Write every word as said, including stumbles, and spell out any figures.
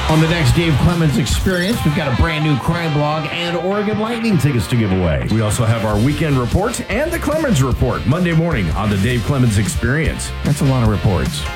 On the next Dave Clemens Experience, we've got a brand new crime blog and Oregon Lightning tickets to give away. We also have our weekend report and the Clemens Report Monday morning on the Dave Clemens Experience. That's a lot of reports.